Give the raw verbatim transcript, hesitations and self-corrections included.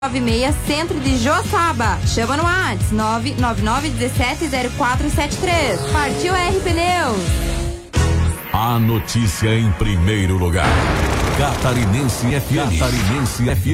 nove seis, Centro de Joçaba. Chama no WhatsApp nove nove nove um sete zero quatro sete três. Partiu R Pneus. A notícia em primeiro lugar. Catarinense F M. Catarinense F M.